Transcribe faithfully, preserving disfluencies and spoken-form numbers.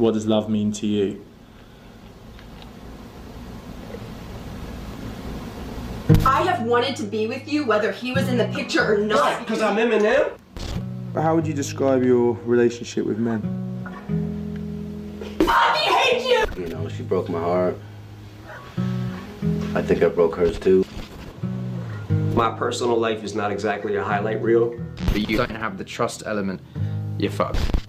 what does love mean to you? I have wanted to be with you whether he was in the picture or not. Because I'm Eminem? How would you describe your relationship with men? I hate you! You know, she broke my heart. I think I broke hers too. My personal life is not exactly a highlight reel. But you don't have the trust element, you're fucked.